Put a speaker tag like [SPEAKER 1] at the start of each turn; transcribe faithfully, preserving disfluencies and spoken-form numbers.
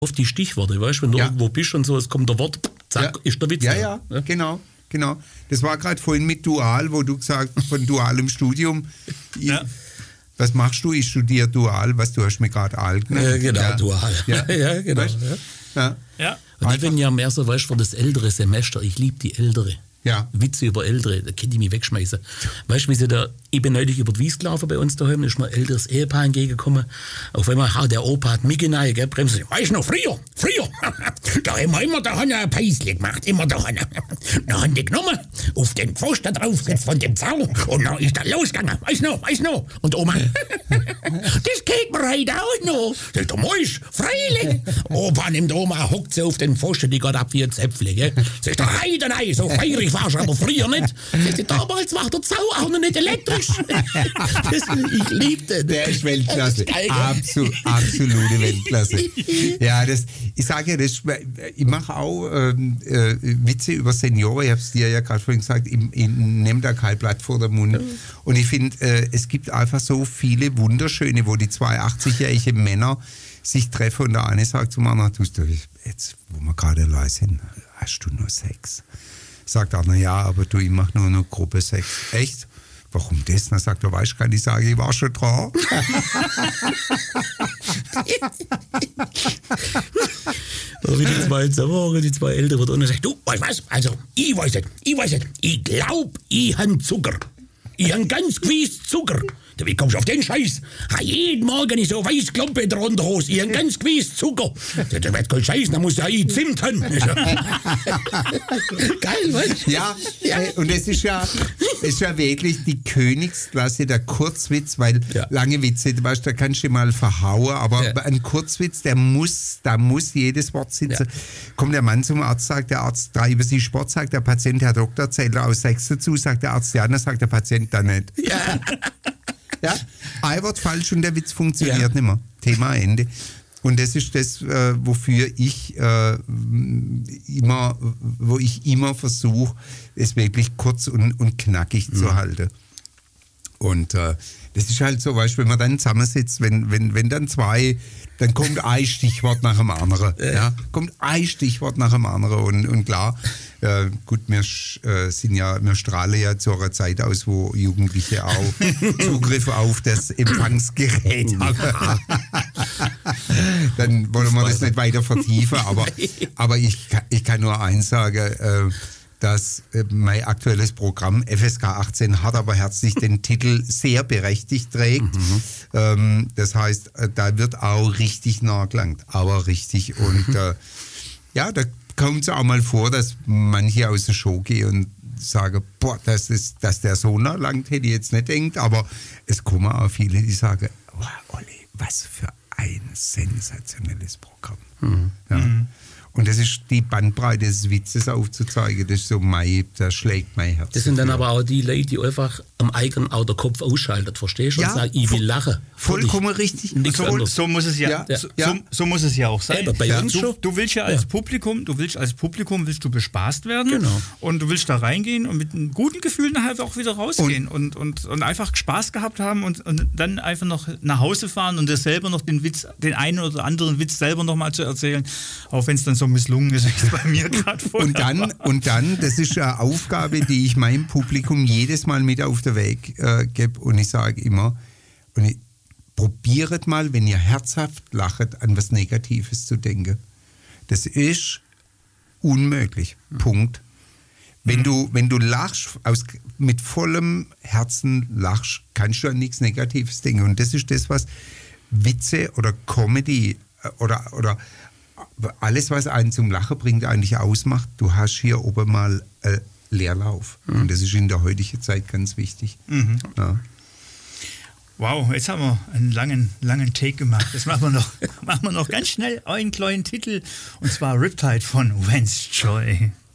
[SPEAKER 1] oft die Stichworte, weißt du, wenn du
[SPEAKER 2] Ja.
[SPEAKER 1] irgendwo bist und so, es kommt der Wort, zack,
[SPEAKER 2] Ja.
[SPEAKER 1] ist der Witz
[SPEAKER 2] Ja,
[SPEAKER 1] da.
[SPEAKER 2] ja, ja, genau, genau. Das war gerade vorhin mit Dual, wo du gesagt hast, von dualem Studium. Ich,
[SPEAKER 3] Ja.
[SPEAKER 2] Was machst du? Ich studiere Dual, was du hast mir gerade alt genannt.
[SPEAKER 1] Ja, genau,
[SPEAKER 2] ja.
[SPEAKER 1] dual.
[SPEAKER 2] Ja,
[SPEAKER 1] ja genau.
[SPEAKER 2] Weißt?
[SPEAKER 1] Ja.
[SPEAKER 2] Ja.
[SPEAKER 3] Ja.
[SPEAKER 1] Und ich bin ja mehr so, weißt du, für das ältere Semester, ich liebe die Ältere.
[SPEAKER 2] Ja.
[SPEAKER 1] Witze über Ältere, da könnte ich mich wegschmeißen. Weißt du, wie sie da, ich bin neulich über die Wies gelaufen bei uns daheim, da ist mir ein älteres Ehepaar entgegengekommen. Auf einmal, ha, der Opa hat mich geneigt, gell, bremsen. Weißt du noch, früher, früher, da haben wir immer da ein Päisli gemacht, immer da. Da haben die genommen, auf den Pfosten draufgesetzt von dem Zaun und dann ist er losgegangen, weißt du noch, weißt du noch. Und Oma, das geht mir heute auch noch. Sagt der Mäusch, freilich. Opa nimmt Oma, hockt sie auf den Pfosten, die geht ab wie ein Zäpfle, gell. Sagt der Heide, nein, so feirig warst du aber früher nicht. Sagt sie, damals war der Zau auch noch nicht elektrisch. Das, ich liebte den.
[SPEAKER 2] Der ist Weltklasse.
[SPEAKER 1] Geil, gell?
[SPEAKER 2] Absol, absolute Weltklasse. Ja, das, ich sage ja, das, ich mache auch ähm, äh, Witze über Senioren. Ich habe es dir ja gerade vorhin gesagt, ich, ich nehme da kein Blatt vor den Mund. Und ich finde, äh, es gibt einfach so viele wunderschöne, wo die zwei achtzig-jährigen Männer sich treffen und der eine sagt zum anderen, du, jetzt, wo wir gerade allein sind, hast du nur Sex? Sagt einer, ja, aber du, ich mache nur noch Gruppe Sex. Echt? Warum das? Dann sagt er, weißt du, kann ich sagen, ich war schon dran.
[SPEAKER 1] So wie die zwei zusammen, die zwei Ältere, und dann sagt, du, weißt was, also, ich weiß nicht, ich weiß nicht, ich glaub, ich han Zucker. Ich han ganz gewiss Zucker. Wie kommst du auf den Scheiß? Ha, jeden Morgen ist so weiß Klumpe in der Unterhose. Ich han ganz gewiss Zucker. Das wird kein Scheiß, da muss ja ich Zimt haben. Geil, was?
[SPEAKER 2] Ja, äh, und es ist ja, es ist ja wirklich die Königsklasse, der Kurzwitz, weil
[SPEAKER 1] Ja.
[SPEAKER 2] lange Witze, du weißt, da kannst du mal verhauen, aber
[SPEAKER 1] Ja.
[SPEAKER 2] ein Kurzwitz, der muss, da muss jedes Wort sitzen.
[SPEAKER 1] Ja.
[SPEAKER 2] Kommt der Mann zum Arzt, sagt der Arzt, treiben Sie Sport, sagt der Patient, Herr Doktor, zählt er aus sechs dazu, sagt der Arzt, ja, dann sagt der Patient dann nicht.
[SPEAKER 1] Ja.
[SPEAKER 2] Ja, ein Wort falsch und der Witz funktioniert
[SPEAKER 1] Ja.
[SPEAKER 2] nicht mehr. Thema Ende. Und das ist das, äh, wofür ich äh, immer, wo ich immer versuche, es wirklich kurz und, und knackig
[SPEAKER 1] Mhm.
[SPEAKER 2] zu halten. Und äh, das ist halt so, weißt du, wenn man dann zusammensitzt, wenn, wenn, wenn dann zwei, dann kommt ein Stichwort nach dem anderen. Ja. Kommt ein Stichwort nach dem anderen. Und, und klar, äh, gut, wir, äh, sind ja, wir strahlen ja zu einer Zeit aus, wo Jugendliche auch Zugriff auf das Empfangsgerät haben. Dann wollen wir das nicht weiter vertiefen, aber, aber ich, kann- ich kann nur eins sagen, äh, dass äh, mein aktuelles Programm F S K achtzehn hart aber herzlich den Titel sehr berechtigt trägt.
[SPEAKER 1] Mhm.
[SPEAKER 2] Ähm, das heißt, äh, da wird auch richtig nachgelangt, aber richtig. Und äh, ja, da kommt es auch mal vor, dass manche aus der Show gehen und sagen, boah, das ist, dass der so nachlangt, hätte ich jetzt nicht gedacht, aber es kommen auch viele, die sagen, wow, Olli, was für ein sensationelles Programm. Ja. Und das ist die Bandbreite des Witzes aufzuzeigen, das ist so mein, das schlägt mein Herz.
[SPEAKER 1] Das sind dann
[SPEAKER 2] dafür.
[SPEAKER 1] aber auch die Leute, die einfach am eigenen auch der Kopf ausschaltet, verstehst du?
[SPEAKER 2] Ja,
[SPEAKER 1] Und sagen, ich will
[SPEAKER 2] voll-
[SPEAKER 1] lachen.
[SPEAKER 2] vollkommen richtig.
[SPEAKER 1] Nichts
[SPEAKER 3] So,
[SPEAKER 1] anderes.
[SPEAKER 3] so muss es ja,
[SPEAKER 2] Ja,
[SPEAKER 3] so,
[SPEAKER 2] ja.
[SPEAKER 3] So, so muss es ja auch sein.
[SPEAKER 1] Eben, bei
[SPEAKER 3] ja.
[SPEAKER 1] uns
[SPEAKER 3] du,
[SPEAKER 1] schon.
[SPEAKER 3] du willst ja als
[SPEAKER 1] Ja.
[SPEAKER 3] Publikum, du willst als Publikum willst du bespaßt werden
[SPEAKER 1] Genau.
[SPEAKER 3] und du willst da reingehen und mit einem guten Gefühl nachher auch wieder rausgehen und, und, und einfach Spaß gehabt haben und, und dann einfach noch nach Hause fahren und das selber noch den Witz, den einen oder anderen Witz selber noch mal zu erzählen, auch wenn es dann so misslungen ist, wie es bei mir gerade vorher
[SPEAKER 2] Und dann,
[SPEAKER 3] war.
[SPEAKER 2] und dann, das ist eine Aufgabe, die ich meinem Publikum jedes Mal mit auf den Weg äh, gebe. Und ich sage immer, und ich, probiert mal, wenn ihr herzhaft lachet, an was Negatives zu denken. Das ist unmöglich. Punkt. Wenn du, wenn du lachst, aus, mit vollem Herzen lachst, kannst du an nichts Negatives denken. Und das ist das, was Witze oder Comedy äh, oder, oder alles, was einen zum Lachen bringt, eigentlich ausmacht. Du hast hier oben mal äh, Leerlauf. Mhm. Und das ist in der heutigen Zeit ganz wichtig.
[SPEAKER 3] Mhm.
[SPEAKER 2] Ja.
[SPEAKER 3] Wow, jetzt haben wir einen langen, langen Take gemacht. Jetzt machen wir noch, machen wir noch ganz schnell einen kleinen Titel, und zwar Riptide von Vance Joy.